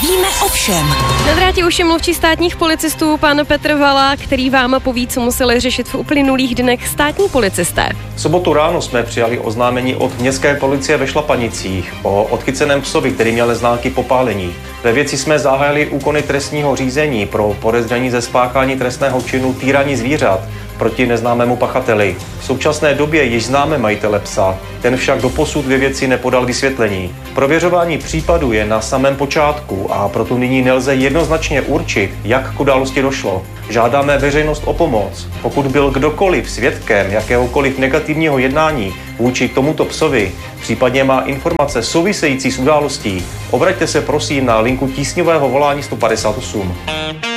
Víme o všem. Na drátě už je mluvčí státních policistů pan Petr Vala, který vám poví, co museli řešit v uplynulých dnech státní policisté. V sobotu ráno jsme přijali oznámení od městské policie ve Šlapanicích o odchyceném psovi, který měl známky popálení. Ve věci jsme zahájili úkony trestního řízení pro podezření ze spáchání trestného činu týrání zvířat proti neznámému pachateli. V současné době již známe majitele psa, ten však doposud ve věci nepodal vysvětlení. Prověřování případu je na samém počátku a proto nyní nelze jednoznačně určit, jak k události došlo. Žádáme veřejnost o pomoc. Pokud byl kdokoliv svědkem jakéhokoliv negativního jednání vůči tomuto psovi, případně má informace související s událostí, obraťte se prosím na linku tísňového volání 158.